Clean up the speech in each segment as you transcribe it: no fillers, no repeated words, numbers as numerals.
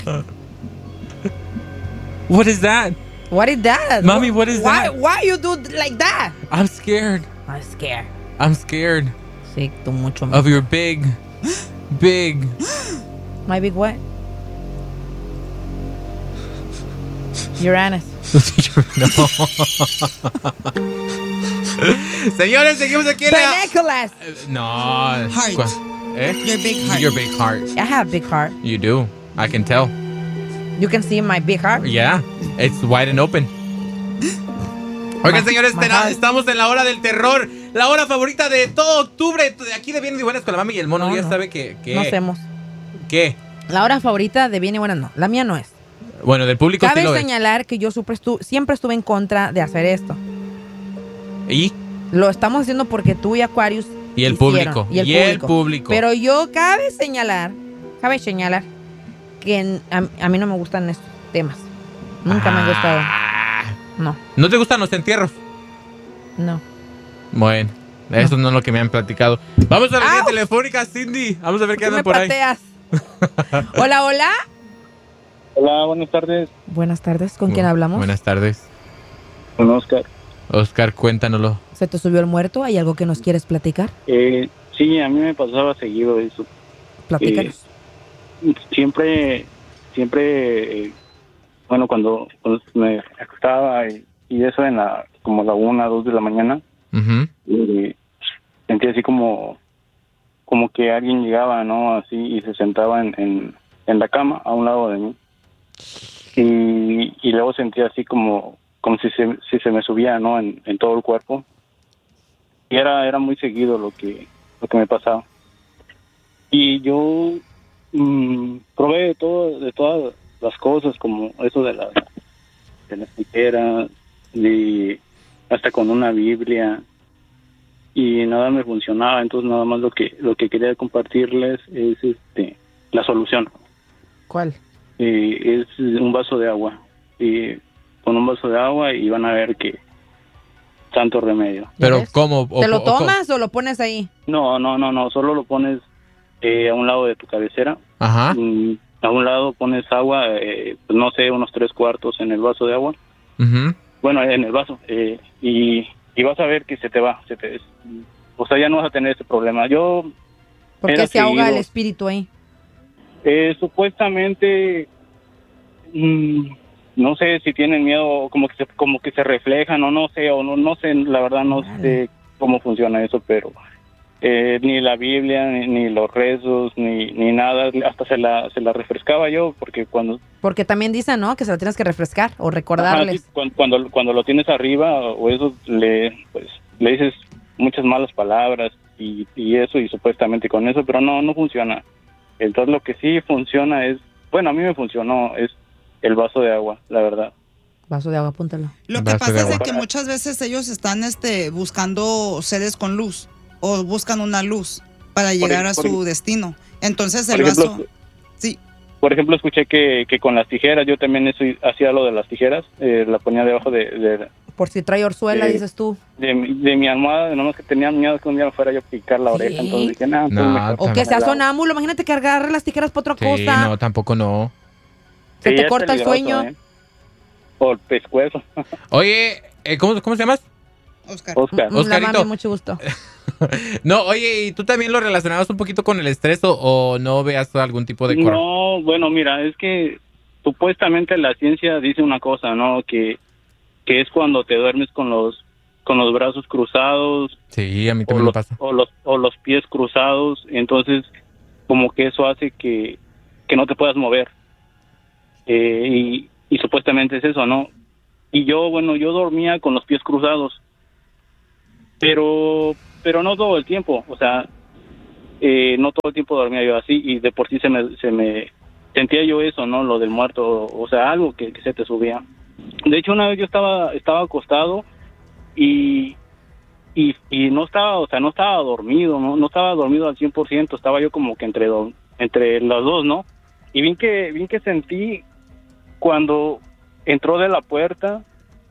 What is that? What is that? Mommy, what is that? Why you do like that? I'm scared. I'm scared. I'm scared Sí, tú mucho más. of your big. My big what? Uranus. No. Señores, seguimos aquí en la... Nicholas. No. Heart. ¿Eh? Your big heart. Your big heart. I have a big heart. You do. I can tell. You can see my big heart. Yeah. It's wide and open. Oigan, señores, estamos en la hora del terror. La hora favorita de todo octubre. De aquí de Bien y Buenas con la Mami y el Mono. Ya sabe que... No hacemos. ¿Qué? La hora favorita de Bien y Buenas no. La mía no es. Bueno, del público sí Cabe lo es. señalar que yo siempre estuve en contra de hacer esto. ¿Y? Lo estamos haciendo porque tú y Aquarius Y el hicieron, público. Y el público. Pero cabe señalar que a mí no me gustan estos temas. Nunca me han gustado. No. ¿No te gustan los entierros? No. Bueno, eso no es lo que me han platicado. Vamos a la línea telefónica, Cindy. Vamos a ver qué andan por pateas? Hola, hola. Hola, buenas tardes. Buenas tardes. ¿Con quién hablamos? Buenas tardes. Con Oscar. Oscar, cuéntanoslo. ¿Se te subió el muerto? ¿Hay algo que nos quieres platicar? Sí, a mí me pasaba seguido eso. Platícanos. Siempre, bueno, cuando me acostaba y eso como la 1, 2 de la mañana, sentía así como que alguien llegaba, ¿no? Así, y se sentaba en la cama a un lado de mí. Y luego sentía así como si se me subía, ¿no? En todo el cuerpo. Y era muy seguido lo que me pasaba. Y yo probé de todas las cosas, como eso de las tijeras, hasta con una Biblia, y nada me funcionaba. Entonces nada más lo que quería compartirles es la solución. ¿Cuál? Es un vaso de agua. Con un vaso de agua y van a ver que santo remedio. Pero ¿cómo? ¿Te lo tomas o lo pones ahí? No, solo lo pones a un lado de tu cabecera. Ajá. A un lado pones agua, pues no sé, unos 3/4 en el vaso de agua. Bueno, en el vaso. Y vas a ver que se te va. O sea, ya no vas a tener ese problema. ¿Por qué se ahoga el espíritu ahí? Supuestamente, no sé si tienen miedo, como que se reflejan, o no sé, la verdad no sé cómo funciona eso, pero ni la Biblia, ni los rezos, ni nada, hasta se la refrescaba yo, porque también dicen, ¿no? Que se la tienes que refrescar o recordarles. Ajá, sí, cuando lo tienes arriba o eso, le dices muchas malas palabras y eso, y supuestamente con eso, pero no funciona. Entonces lo que sí funciona es, bueno, a mí me funcionó, es el vaso de agua, la verdad. Vaso de agua, apúntalo. Lo que pasa es que muchas veces ellos están buscando sedes con luz o buscan una luz para llegar a su destino. Entonces el vaso... Sí. Por ejemplo, escuché que con las tijeras, yo también hacía lo de las tijeras, la ponía debajo de por si trae orzuela, dices tú. De mi almohada, nomás que tenía miedo que un día me fuera yo a picar la oreja, entonces dije, o que sea sonámbulo, imagínate que agarre las tijeras para otra cosa. No, tampoco no. Se te corta el sueño. O el pescuezo. Oye, ¿cómo se llamas? Oscar. Oscarito. La mami, mucho gusto. No, oye, ¿y tú también lo relacionabas un poquito con el estrés o no veas algún tipo de No, bueno, mira, es que supuestamente la ciencia dice una cosa, ¿no? Que es cuando te duermes con los brazos cruzados. Sí, a mí también me pasa. O los pies cruzados, entonces como que eso hace que no te puedas mover. Y supuestamente es eso, ¿no? Y yo dormía con los pies cruzados, pero no todo el tiempo, o sea, no todo el tiempo dormía yo así, y de por sí se me sentía yo eso, ¿no? Lo del muerto, o sea, algo que se te subía. De hecho, una vez yo estaba acostado y no estaba, o sea, no estaba dormido, no estaba dormido al 100%, estaba yo como que entre los dos, ¿no? Y bien que sentí cuando entró de la puerta,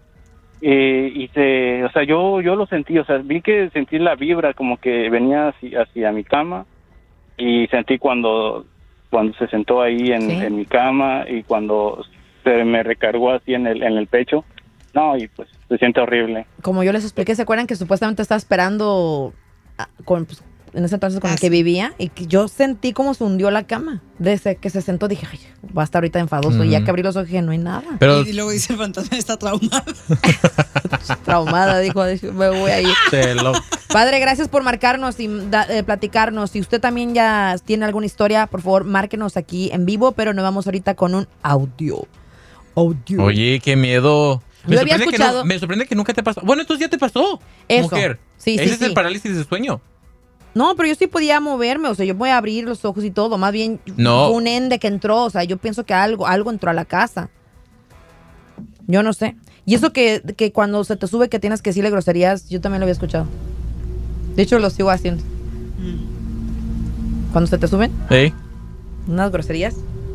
o sea, yo lo sentí, o sea, vi que sentí la vibra como que venía hacia mi cama, y sentí cuando cuando se sentó ahí en mi cama y cuando se me recargó así en el pecho. No, y pues se siente horrible. Como yo les expliqué, ¿se acuerdan que supuestamente estaba esperando en ese entonces con el que vivía? Y que yo sentí como se hundió la cama. Desde que se sentó dije, ay, va a estar ahorita enfadoso. Y ya que abrí los ojos dije, no hay nada. Pero... Y luego dice el fantasma, está traumada. Traumada, dijo, me voy a ir. Padre, gracias por marcarnos y platicarnos. Si usted también ya tiene alguna historia, por favor, márquenos aquí en vivo, pero nos vamos ahorita con un audio. Oye, qué miedo. Yo había escuchado... me sorprende que nunca te pasó. Bueno, entonces ya te pasó, eso. Mujer. Sí, Ese es el parálisis de sueño. No, pero yo sí podía moverme, o sea, yo voy a abrir los ojos y todo. Más bien, fue un ende que entró, o sea, yo pienso que algo entró a la casa. Yo no sé. Y eso que cuando se te sube que tienes que decirle groserías, yo también lo había escuchado. De hecho, lo sigo haciendo. Cuando se te suben. Unas groserías.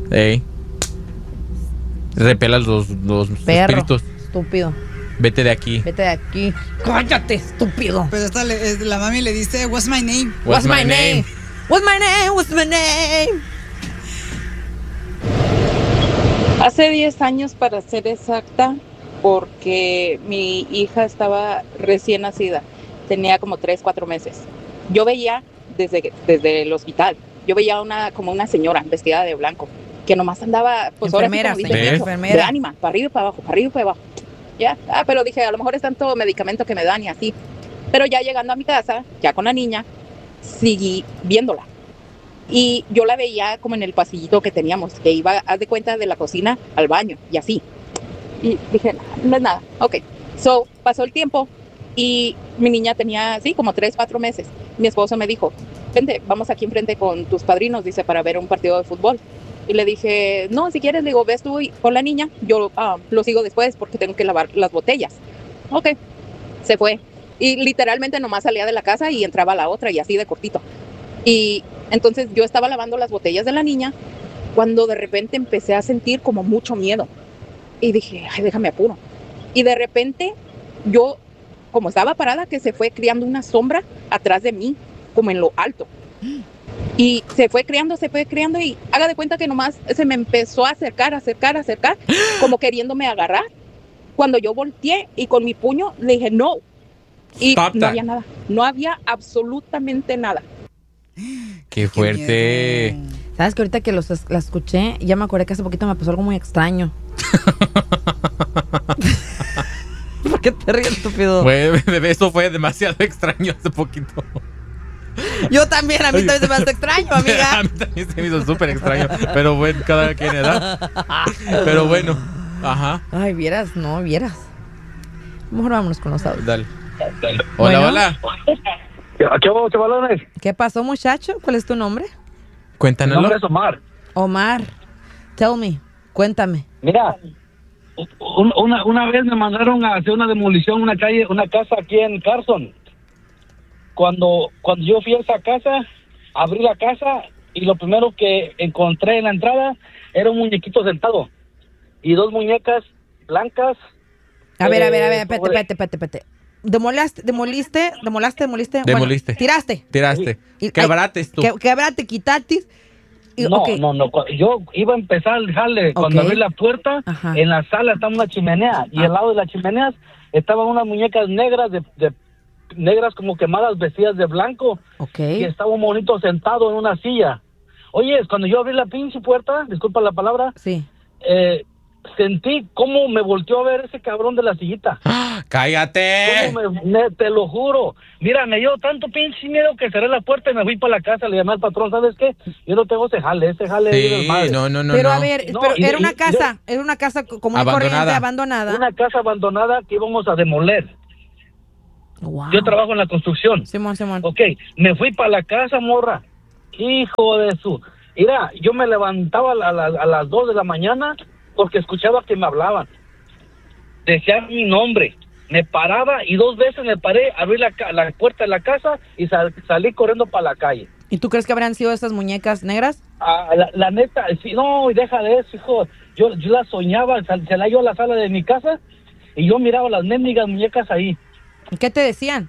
Repelas los espíritus. Estúpido. Vete de aquí. Cállate, estúpido. Pero la mami le dice, what's my name? What's my name? What's my name? What's my name? Hace 10 años, para ser exacta, porque mi hija estaba recién nacida. Tenía como 3, 4 meses. Yo veía desde el hospital, yo veía como una señora vestida de blanco, que nomás andaba, pues enfermera, ahora sí, como dice, enfermera. de ánima, para arriba y para abajo, para arriba y para abajo. Ya, pero dije, a lo mejor es tanto medicamento que me dan y así. Pero ya llegando a mi casa, ya con la niña, seguí viéndola. Y yo la veía como en el pasillito que teníamos, que iba, haz de cuenta, de la cocina al baño y así. Y dije, no es nada, ok. So, pasó el tiempo y mi niña tenía, así como 3, 4 meses. Mi esposo me dijo, vente, vamos aquí enfrente con tus padrinos, dice, para ver un partido de fútbol. Y le dije, no, si quieres, le digo, ves tú con la niña, yo lo sigo después porque tengo que lavar las botellas. Ok, se fue. Y literalmente nomás salía de la casa y entraba a la otra y así de cortito. Y entonces yo estaba lavando las botellas de la niña cuando de repente empecé a sentir como mucho miedo. Y dije, ay, déjame apuro. Y de repente yo, como estaba parada, que se fue creando una sombra atrás de mí, como en lo alto. Y se fue creando y haga de cuenta que nomás se me empezó a acercar, como queriéndome agarrar. Cuando yo volteé y con mi puño le dije no. Y no había nada, no había absolutamente nada. Qué fuerte. ¿Sabes que ahorita que la escuché, ya me acordé que hace poquito me pasó algo muy extraño? ¿Por qué te ríes, estúpido? Eso fue demasiado extraño hace poquito. Yo también, a mí también se me hace extraño, amiga. A mí también se me hizo súper extraño. Pero bueno, cada quien edad. Pero bueno, ajá. Ay, vieras. Mejor vámonos con los audios. Dale. Bueno. Hola. ¿Qué hubo, chavalones? ¿Qué pasó, muchacho? ¿Cuál es tu nombre? Cuéntanos. Mi nombre es Omar. Omar, tell me, cuéntame. Mira, una vez me mandaron a hacer una demolición, una casa aquí en Carson. Cuando yo fui a esa casa, abrí la casa y lo primero que encontré en la entrada era un muñequito sentado y 2 muñecas blancas. A ver, espérate. Demoliste. Demoliste. Bueno, tiraste. Quebraste tú. Quebraste, quitaste. No, yo iba a empezar el jale. Cuando abrí la puerta, en la sala estaba una chimenea y al lado de la chimenea estaban unas muñecas negras negras como quemadas, vestidas de blanco. Y estaba un monito sentado en una silla. Oye, cuando yo abrí la pinche puerta, disculpa la palabra, sentí cómo me volteó a ver ese cabrón de la sillita. ¡Cállate! Te lo juro. Mira, me dio tanto pinche miedo que cerré la puerta y me fui para la casa. Le llamé al patrón, ¿sabes qué? Yo no tengo ese jale sí, no. Pero a ver, era una casa como una corriente abandonada. Una casa abandonada que íbamos a demoler. Wow. Yo trabajo en la construcción. Simón. Ok, me fui para la casa, morra. Hijo de su... Mira, yo me levantaba a las 2 de la mañana porque escuchaba que me hablaban. Decían mi nombre. Me paraba y 2 veces me paré, abrí la puerta de la casa y salí corriendo para la calle. ¿Y tú crees que habrán sido esas muñecas negras? La neta, sí, no, deja de eso, hijo. Yo las soñaba, salía yo a la sala de mi casa y yo miraba las mendigas muñecas ahí. ¿Qué te decían?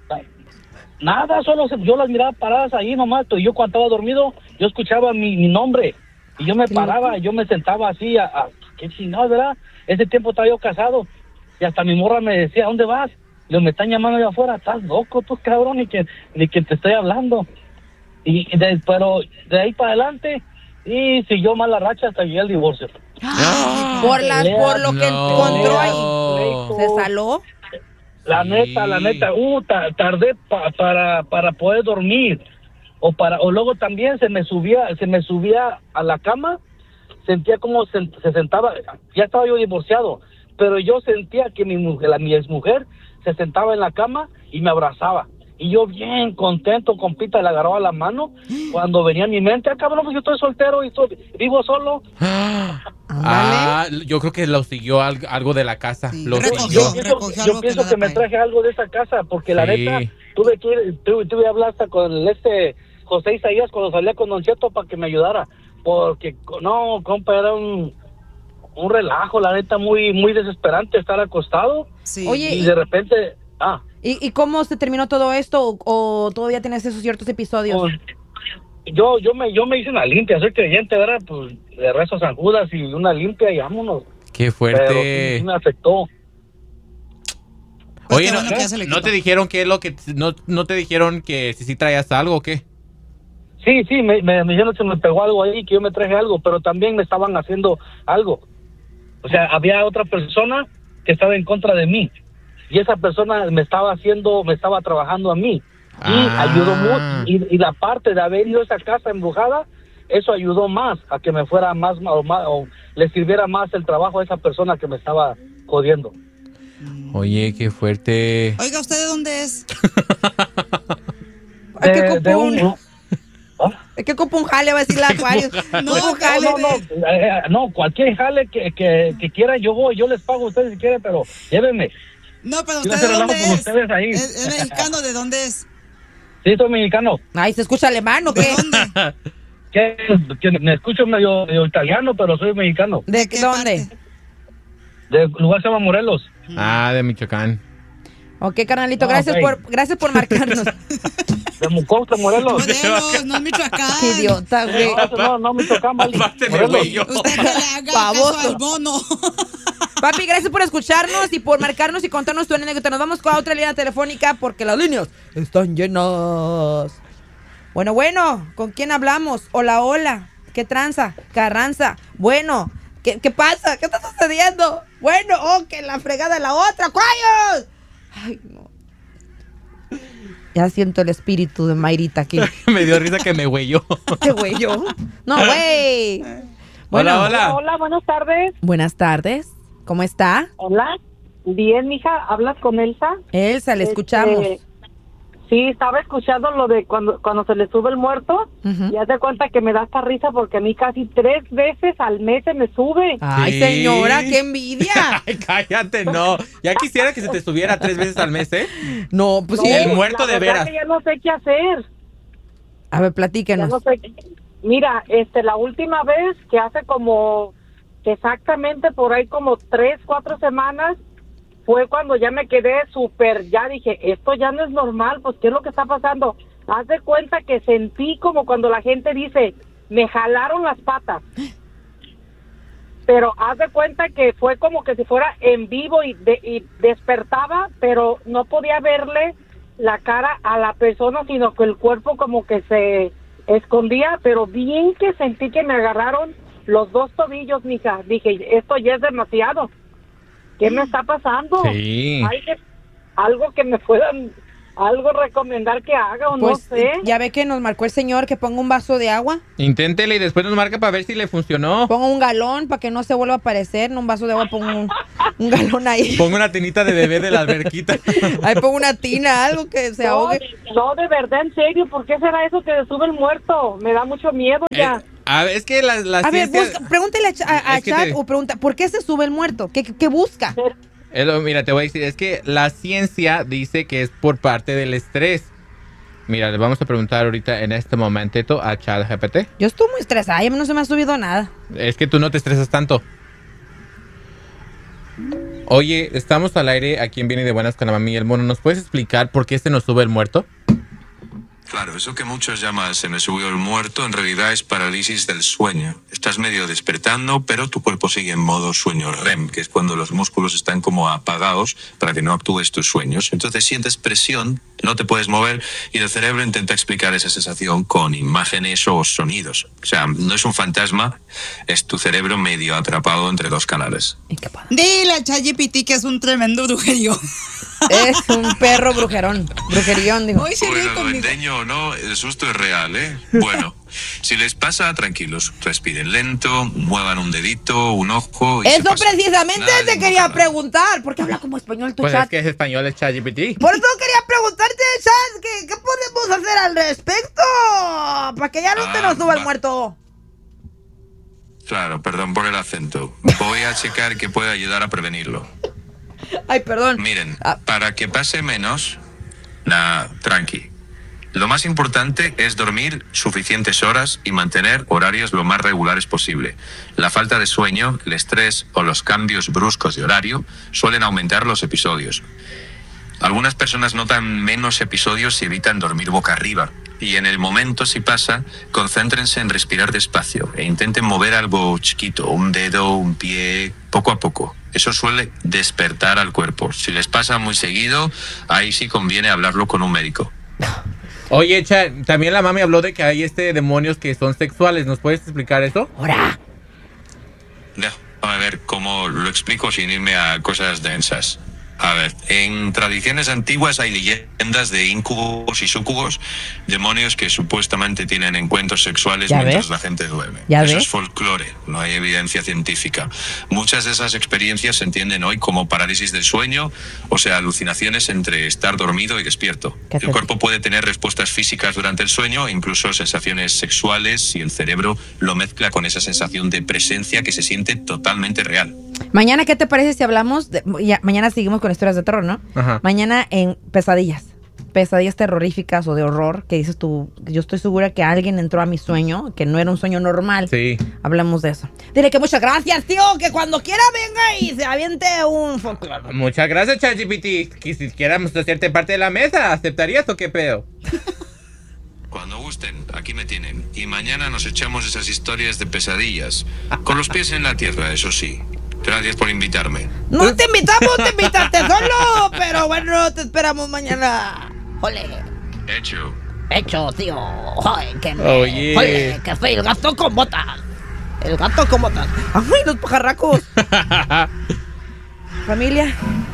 Nada, solo yo las miraba paradas ahí nomás. Y yo cuando estaba dormido, yo escuchaba mi nombre. Y yo me paraba, yo me sentaba así, qué chingado, ¿verdad? Ese tiempo estaba yo casado. Y hasta mi morra me decía, ¿dónde vas? Y me están llamando allá afuera, estás loco tú, cabrón, ni que te estoy hablando. Pero de ahí para adelante, y siguió mal la racha hasta llegué al divorcio. Por lo que encontró ahí. ¿Se saló? La neta, tardé para poder dormir. O luego también se me subía a la cama, sentía como se sentaba, ya estaba yo divorciado, pero yo sentía que mi exmujer se sentaba en la cama y me abrazaba. Y yo bien contento, compita, le agarraba la mano. Cuando venía a mi mente, cabrón, pues yo estoy soltero y vivo solo. Yo creo que lo siguió algo de la casa. Sí, lo recogió, siguió. Yo pienso que me traje algo de esa casa, porque la neta, tuve que hablar hasta con José Isaías cuando salía con Don Cheto para que me ayudara. Porque, no, compa, era un relajo, la neta, muy, muy desesperante estar acostado. Sí. Oye, y de repente... ¿Y cómo se terminó todo esto? ¿O todavía tienes esos ciertos episodios? Pues, yo me hice una limpia, soy creyente, ¿verdad? Pues le rezo a San Judas y una limpia y vámonos. Qué fuerte. Pero sí me afectó. Pues oye, ¿no te dijeron qué es lo que... No te dijeron que si traías algo o qué? Sí, me dijeron que me pegó algo ahí, que yo me traje algo, pero también me estaban haciendo algo. O sea, había otra persona que estaba en contra de mí. Y esa persona me estaba trabajando a mí. Y ayudó mucho. Y la parte de haber ido a esa casa embrujada, eso ayudó más a que me fuera más o le sirviera más el trabajo a esa persona que me estaba jodiendo. Oye, qué fuerte. Oiga, ¿usted de dónde es? Es que ocupa un jale, va a decir la Acuario. No, cualquier jale que quieran, yo voy, yo les pago a ustedes si quieren, pero llévenme. No, pero ¿usted de dónde es? Ahí. ¿Es mexicano? ¿De dónde es? Sí, soy mexicano. Ay, ¿se escucha alemán o qué? ¿De dónde? Que me escucho medio italiano, pero soy mexicano. ¿De dónde? De lugar se llama Morelos. De Michoacán. Ok, carnalito, gracias por marcarnos. De Mucosta, Morelos. Morelos, no es Michoacán. Qué idiota, güey. No, Michoacán, aparte me güey yo. Usted que le haga caso al bono. Papi, gracias por escucharnos y por marcarnos y contarnos tu anécdota. Nos vamos con otra línea telefónica porque las líneas están llenas. Bueno, ¿con quién hablamos? Hola, ¿qué tranza? Carranza. Bueno, ¿qué pasa? ¿Qué está sucediendo? Bueno, que la fregada de la otra, ¡cuayos! Ay, no. Ya siento el espíritu de Mayrita aquí. Me dio risa que me güeyó. ¿Qué güeyó? No, güey. Bueno, hola. Hola, buenas tardes. Buenas tardes. ¿Cómo está? Hola. Bien, mija. ¿Hablas con Elsa? Elsa, le escuchamos. Sí, estaba escuchando lo de cuando se le sube el muerto. Y haz de cuenta que me da esta risa porque a mí casi 3 veces al mes se me sube. Ay, ¿sí? Señora, qué envidia. Ay, cállate, no. Ya quisiera que se te subiera 3 veces al mes, ¿eh? No, pues sí. El muerto de veras. Que ya no sé qué hacer. A ver, platíquenos. Ya no sé. Mira, la última vez que hace como exactamente por ahí como 3, 4 semanas fue cuando ya me quedé ya dije, esto ya no es normal, pues ¿qué es lo que está pasando? Haz de cuenta que sentí como cuando la gente dice, me jalaron las patas. Pero haz de cuenta que fue como que si fuera en vivo y despertaba, pero no podía verle la cara a la persona, sino que el cuerpo como que se escondía, pero bien que sentí que me agarraron los 2 tobillos, mija. Dije, esto ya es demasiado. ¿Qué me está pasando? Sí. Hay algo que me puedan recomendar que haga o pues, no sé. Ya ve que nos marcó el señor que ponga un vaso de agua. Inténtele y después nos marca para ver si le funcionó. Ponga un galón para que no se vuelva a aparecer. No un vaso de agua, ponga un galón ahí. Ponga una tinita de bebé de la alberquita. Ahí ponga una tina, algo que se ahogue. No, de verdad, en serio, ¿por qué será eso que le sube el muerto? Me da mucho miedo ya. A ver, es que la a ciencia... ver, pregúntele a Chat o pregunta, ¿por qué se sube el muerto? ¿Qué busca? Mira, te voy a decir, es que la ciencia dice que es por parte del estrés. Mira, le vamos a preguntar ahorita en este momentito a ChatGPT. Yo estoy muy estresada, ya no se me ha subido nada. Es que tú no te estresas tanto. Oye, estamos al aire aquí en Viene de Buenas con la Mami y el Mono. ¿Nos puedes explicar por qué se nos sube el muerto? Claro, eso que muchos llaman se me subió el muerto, en realidad es parálisis del sueño. Estás medio despertando, pero tu cuerpo sigue en modo sueño REM, que es cuando los músculos están como apagados para que no actúes tus sueños. Entonces sientes presión, no te puedes mover y el cerebro intenta explicar esa sensación con imágenes o sonidos. O sea, no es un fantasma, es tu cerebro medio atrapado entre dos canales. Dile a ChatGPT que es un tremendo brujerío. Es un perro brujerón. Brujerión, digo. Bueno, duendeño o no, el susto es real, ¿eh? Bueno, si les pasa, tranquilos, respiren lento, muevan un dedito, un ojo. Y eso precisamente te quería preguntar. ¿Por qué habla como español tu pues chat? Es que es español, es ChatGPT. Por eso quería preguntarte, chat, ¿qué podemos hacer al respecto? Para que ya no te nos suba el muerto. Claro, perdón por el acento. Voy a checar que puede ayudar a prevenirlo. Ay, perdón. Miren, para que pase menos, tranqui. Lo más importante es dormir suficientes horas y mantener horarios lo más regulares posible. La falta de sueño, el estrés o los cambios bruscos de horario suelen aumentar los episodios. Algunas personas notan menos episodios y evitan dormir boca arriba. Y en el momento, si pasa, concéntrense en respirar despacio e intenten mover algo chiquito, un dedo, un pie, poco a poco. Eso suele despertar al cuerpo. Si les pasa muy seguido, ahí sí conviene hablarlo con un médico. Oye, también la mami habló de que hay demonios que son sexuales. ¿Nos puedes explicar eso? ¡Hora! A ver cómo lo explico sin irme a cosas densas. A ver, en tradiciones antiguas hay leyendas de íncubos y súcubos, demonios que supuestamente tienen encuentros sexuales mientras la gente duerme. Eso es folclore, no hay evidencia científica. Muchas de esas experiencias se entienden hoy como parálisis del sueño, o sea, alucinaciones entre estar dormido y despierto. El cuerpo puede tener respuestas físicas durante el sueño, incluso sensaciones sexuales, y el cerebro lo mezcla con esa sensación de presencia que se siente totalmente real. Mañana, ¿qué te parece si hablamos? Mañana seguimos con historias de terror, ¿no? Ajá. Mañana en pesadillas terroríficas o de horror, que dices tú, yo estoy segura que alguien entró a mi sueño, que no era un sueño normal. Sí. Hablamos de eso. Dile que muchas gracias, tío, que cuando quiera venga y se aviente un folclore. Muchas gracias, ChatGPT. Que si quisiéramos hacerte parte de la mesa, ¿aceptarías o qué pedo? Cuando gusten, aquí me tienen. Y mañana nos echamos esas historias de pesadillas. Con los pies en la tierra, eso sí. Gracias por invitarme. No te invitamos, te invitaste solo. Pero bueno, te esperamos mañana. ¡Ole! Hecho, tío. ¡Joder, que ¡Ole, que soy el gato con botas! El gato con botas. ¡Ay, los pajarracos! Familia,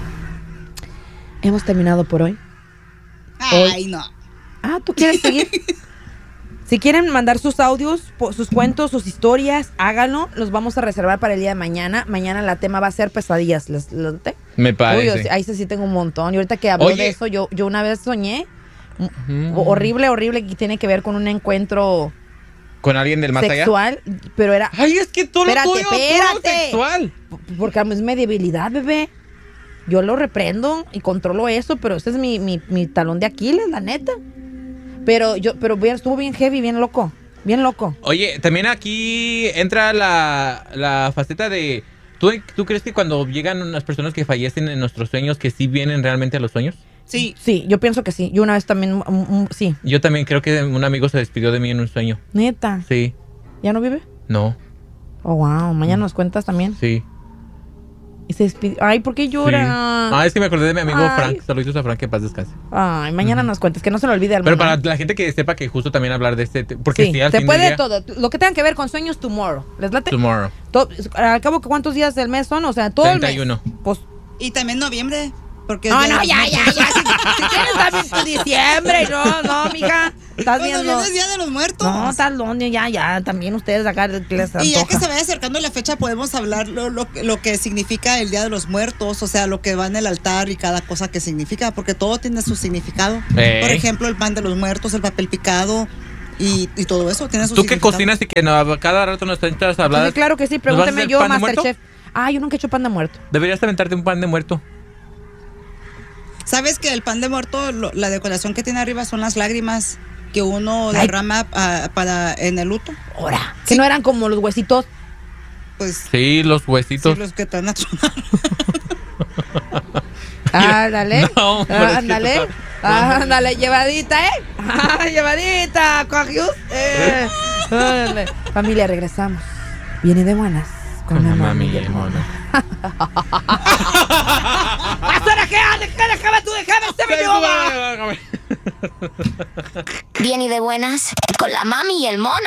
hemos terminado por hoy. Ay, no. ¿Tú quieres seguir? Si quieren mandar sus audios, sus cuentos, sus historias, háganlo. Los vamos a reservar para el día de mañana. Mañana la tema va a ser pesadillas. ¿Lo noté? Me parece. Uy, ahí sí tengo un montón. Y ahorita que hablo de eso, yo una vez soñé horrible, que tiene que ver con un encuentro con alguien del más sexual, allá. Pero era... ¡Ay, es que todo espérate. Todo sexual! Porque es mi debilidad, bebé. Yo lo reprendo y controlo eso, pero ese es mi talón de Aquiles, la neta. Pero estuvo bien heavy, bien loco. Oye, también aquí entra la faceta de... ¿Tú crees que cuando llegan las personas que fallecen en nuestros sueños, que sí vienen realmente a los sueños? Sí, yo pienso que sí. Yo una vez también, sí. Yo también creo que un amigo se despidió de mí en un sueño. ¿Neta? Sí. ¿Ya no vive? No. Oh, wow. ¿Mañana nos cuentas también? Sí. Y se despidió. Ay, ¿por qué llora? Sí. Es que me acordé de mi amigo Frank. Saludos a Frank, que paz descanse. Ay, mañana nos cuentas, que no se lo olvide. Pero para la gente que sepa que justo también hablar de porque sí, al se fin puede del día, todo. Lo que tenga que ver con sueños, tomorrow. ¿Les late? Tomorrow. Al cabo, ¿cuántos días del mes son? O sea, todo 31. el mes. Pues, y también noviembre. Porque ya. Si tienes también tu diciembre, no, mija. Estás viendo. Es Día de los Muertos. No, estás donde ya. También ustedes acá les antoja. Y ya que se vaya acercando la fecha, podemos hablar lo que significa el Día de los Muertos, o sea, lo que va en el altar y cada cosa que significa, porque todo tiene su significado. Por ejemplo, el pan de los muertos, el papel picado. Y todo eso tiene su significado. ¿Tú qué cocinas y que cada rato nos estás hablando? Sí, claro que sí, pregúntame yo, Masterchef. Yo nunca he hecho pan de muerto. Deberías aventarte un pan de muerto. ¿Sabes que el pan de muerto, la decoración que tiene arriba son las lágrimas que uno derrama en el luto? Ahora, que no eran como los huesitos. Pues sí, los huesitos. Sí, los que están a tronar. Ándale. No, ándale. Ándale, llevadita, llevadita, coge usted. Familia, regresamos. Viene de buenas con la mami y el mono. Viene de buenas con la mami y el mono.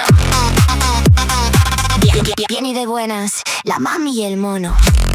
Viene de buenas la mami y el mono.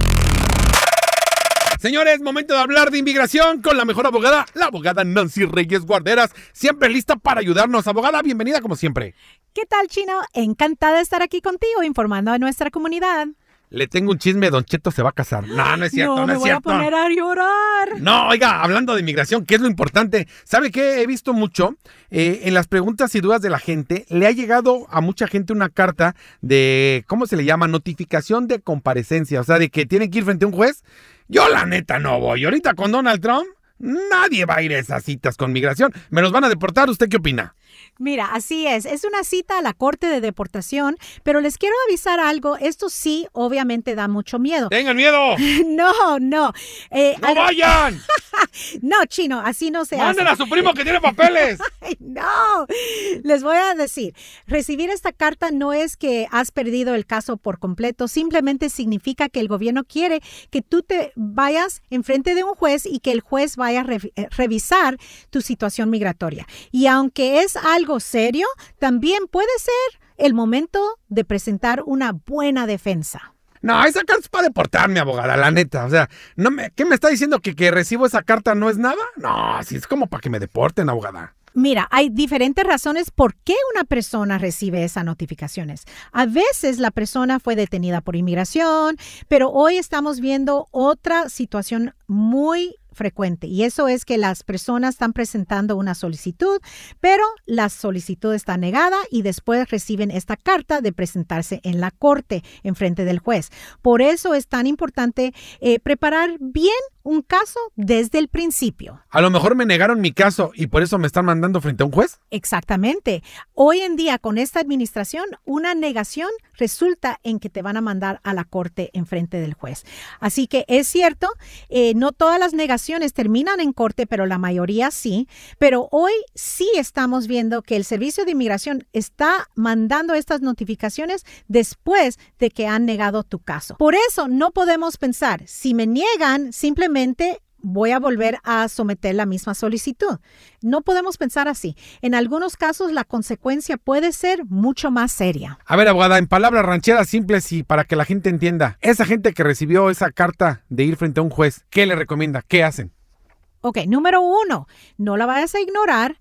Señores, momento de hablar de inmigración con la mejor abogada, la abogada Nancy Reyes Guarderas, siempre lista para ayudarnos. Abogada, bienvenida como siempre. ¿Qué tal, Chino? Encantada de estar aquí contigo informando a nuestra comunidad. Le tengo un chisme, Don Cheto se va a casar. No es cierto, no es cierto. Me voy a poner a llorar. No, oiga, hablando de inmigración, ¿qué es lo importante? ¿Sabe qué? He visto mucho en las preguntas y dudas de la gente. Le ha llegado a mucha gente una carta de, ¿cómo se le llama? Notificación de comparecencia. O sea, de que tienen que ir frente a un juez. Yo la neta no voy. Ahorita con Donald Trump, nadie va a ir a esas citas con migración. Me los van a deportar. ¿Usted qué opina? Mira, así es una cita a la corte de deportación, pero les quiero avisar algo, esto sí, obviamente da mucho miedo. ¡Tengan miedo! No. ¡No vayan! No, Chino, así no se hace. ¡Manden a su primo que tiene papeles! Ay, no, les voy a decir, recibir esta carta no es que has perdido el caso por completo, simplemente significa que el gobierno quiere que tú te vayas enfrente de un juez y que el juez vaya a revisar tu situación migratoria. Y aunque es algo serio, también puede ser el momento de presentar una buena defensa. No, esa carta es para deportarme, abogada, la neta. O sea, ¿qué me está diciendo? ¿Que recibo esa carta no es nada? No, así es como para que me deporten, abogada. Mira, hay diferentes razones por qué una persona recibe esas notificaciones. A veces la persona fue detenida por inmigración, pero hoy estamos viendo otra situación muy frecuente y eso es que las personas están presentando una solicitud, pero la solicitud está negada y después reciben esta carta de presentarse en la corte en frente del juez. Por eso es tan importante preparar bien un caso desde el principio. A lo mejor me negaron mi caso y por eso me están mandando frente a un juez. Exactamente. Hoy en día con esta administración, una negación resulta en que te van a mandar a la corte en frente del juez. Así que es cierto, no todas las negaciones terminan en corte, pero la mayoría sí. Pero hoy sí estamos viendo que el Servicio de Inmigración está mandando estas notificaciones después de que han negado tu caso. Por eso no podemos pensar, si me niegan, simplemente voy a volver a someter la misma solicitud. No podemos pensar así. En algunos casos la consecuencia puede ser mucho más seria. A ver, abogada, en palabras rancheras simples y para que la gente entienda, esa gente que recibió esa carta de ir frente a un juez, ¿qué le recomienda? ¿Qué hacen? Ok, número 1, no la vayas a ignorar.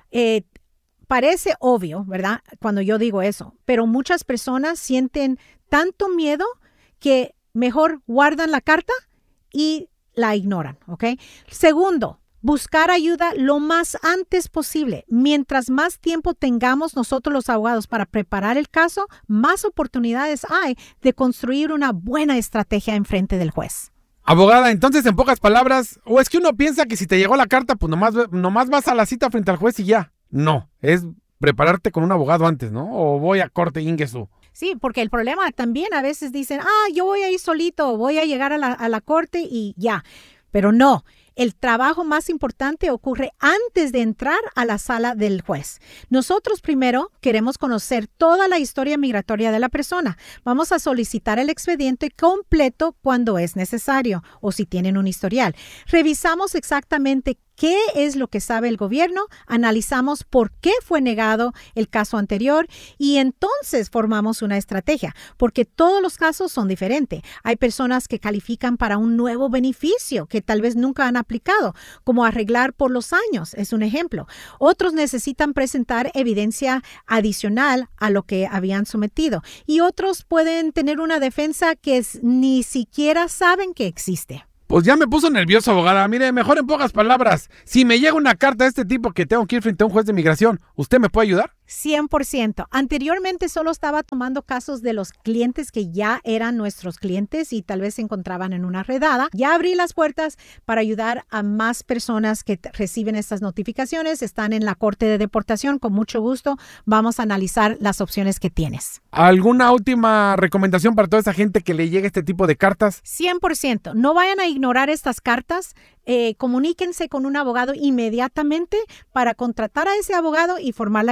Parece obvio, ¿verdad? Cuando yo digo eso, pero muchas personas sienten tanto miedo que mejor guardan la carta y la ignoran, ¿ok? Segundo, buscar ayuda lo más antes posible. Mientras más tiempo tengamos nosotros los abogados para preparar el caso, más oportunidades hay de construir una buena estrategia en frente del juez. Abogada, entonces en pocas palabras, o es que uno piensa que si te llegó la carta, pues nomás vas a la cita frente al juez y ya. No, es prepararte con un abogado antes, ¿no? O voy a corte Ingesu. Sí, porque el problema también a veces dicen, yo voy a ir solito, voy a llegar a la corte y ya. Pero no, el trabajo más importante ocurre antes de entrar a la sala del juez. Nosotros primero queremos conocer toda la historia migratoria de la persona. Vamos a solicitar el expediente completo cuando es necesario o si tienen un historial. Revisamos exactamente qué es lo que sabe el gobierno, analizamos por qué fue negado el caso anterior y entonces formamos una estrategia, porque todos los casos son diferentes. Hay personas que califican para un nuevo beneficio que tal vez nunca han aplicado, como arreglar por los años, es un ejemplo. Otros necesitan presentar evidencia adicional a lo que habían sometido y otros pueden tener una defensa que ni siquiera saben que existe. Pues ya me puso nervioso, abogada. Mire, mejor en pocas palabras, si me llega una carta de este tipo que tengo que ir frente a un juez de migración, ¿usted me puede ayudar? 100%. Anteriormente solo estaba tomando casos de los clientes que ya eran nuestros clientes y tal vez se encontraban en una redada. Ya abrí las puertas para ayudar a más personas que reciben estas notificaciones. Están en la corte de deportación. Con mucho gusto vamos a analizar las opciones que tienes. ¿Alguna última recomendación para toda esa gente que le llegue este tipo de cartas? 100%. No vayan a ignorar estas cartas. Comuníquense con un abogado inmediatamente para contratar a ese abogado y formar la